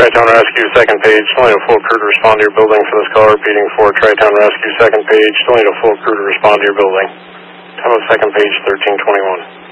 Tri-Town Rescue, second page. Still need a full crew to respond to your building for this call. Repeating for Tri-Town Rescue, second page. Still need a full crew to respond to your building. Time of second page, 1321.